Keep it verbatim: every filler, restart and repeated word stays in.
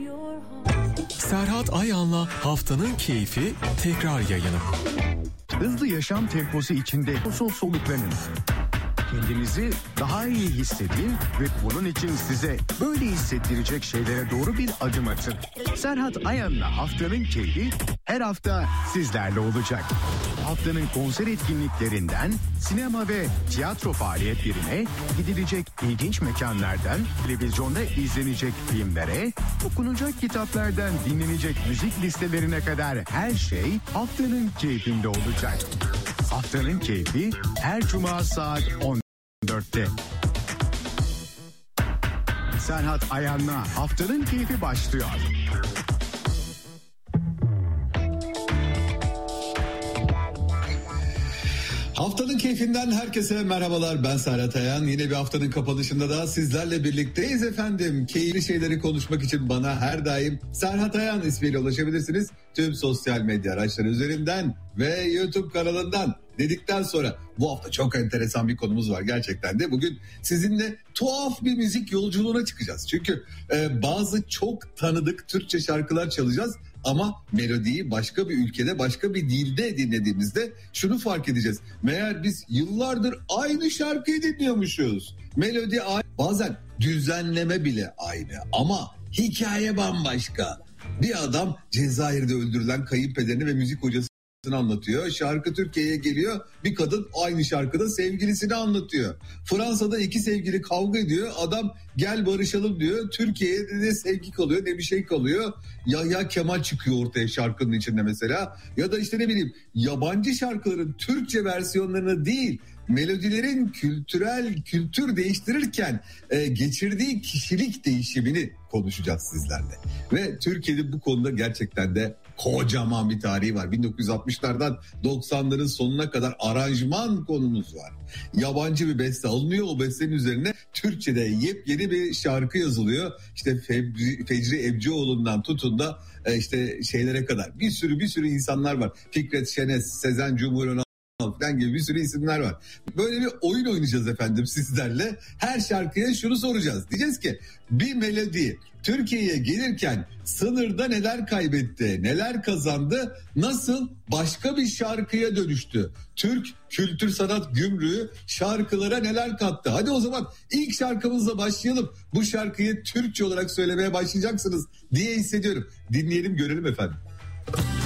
Serhat Ayan'la Haftanın Keyfi tekrar yayını. Hızlı yaşam temposu içinde uzun soluklanın. Kendinizi daha iyi hissedin ve bunun için size böyle hissettirecek şeylere doğru bir adım atın. Serhat Ayan'la Haftanın Keyfi her hafta sizlerle olacak. Haftanın konser etkinliklerinden sinema ve tiyatro faaliyetlerine, gidilecek ilginç mekanlardan televizyonda izlenecek filmlere, okunacak kitaplardan dinlenecek müzik listelerine kadar her şey Haftanın Keyfinde olacak. Haftanın Keyfi her cuma saat on dörtte. Serhat Ayan'la Haftanın Keyfi başlıyor. Haftanın keyfinden herkese merhabalar, ben Serhat Ayan. Yine bir haftanın kapanışında da sizlerle birlikteyiz efendim. Keyifli şeyleri konuşmak için bana her daim Serhat Ayan ismiyle ulaşabilirsiniz. Tüm sosyal medya araçları üzerinden ve YouTube kanalından dedikten sonra bu hafta çok enteresan bir konumuz var gerçekten de. Bugün sizinle tuhaf bir müzik yolculuğuna çıkacağız. Çünkü e, bazı çok tanıdık Türkçe şarkılar çalacağız. Ama melodiyi başka bir ülkede, başka bir dilde dinlediğimizde şunu fark edeceğiz. Meğer biz yıllardır aynı şarkıyı dinliyormuşuz. Melodi aynı, bazen düzenleme bile aynı ama hikaye bambaşka. Bir adam Cezayir'de öldürülen kayınpederini ve müzik hocasını anlatıyor. Şarkı Türkiye'ye geliyor. Bir kadın aynı şarkıda sevgilisini anlatıyor. Fransa'da iki sevgili kavga ediyor. Adam gel barışalım diyor. Türkiye'de ne sevgi kalıyor ne bir şey kalıyor. Yahya Kemal çıkıyor ortaya şarkının içinde mesela. Ya da işte ne bileyim yabancı şarkıların Türkçe versiyonlarını değil, melodilerin kültürel kültür değiştirirken e, geçirdiği kişilik değişimini konuşacağız sizlerle. Ve Türkiye'de bu konuda gerçekten de kocaman bir tarihi var. bin dokuz yüz altmışlardan doksanların sonuna kadar aranjman konumuz var. Yabancı bir beste alınıyor, o bestenin üzerine Türkçe'de yepyeni bir şarkı yazılıyor. İşte Fecri, Fecri Ebcioğlu'ndan tutun da e, işte şeylere kadar bir sürü bir sürü insanlar var. Fikret Şenes, Sezen Cumhurbaşkanı falan gibi bir sürü isimler var. Böyle bir oyun oynayacağız efendim sizlerle. Her şarkıya şunu soracağız. Diyeceğiz ki bir melodi Türkiye'ye gelirken sınırda neler kaybetti, neler kazandı, nasıl başka bir şarkıya dönüştü? Türk kültür sanat gümrüğü şarkılara neler kattı? Hadi o zaman ilk şarkımızla başlayalım. Bu şarkıyı Türkçe olarak söylemeye başlayacaksınız diye hissediyorum. Dinleyelim, görelim efendim.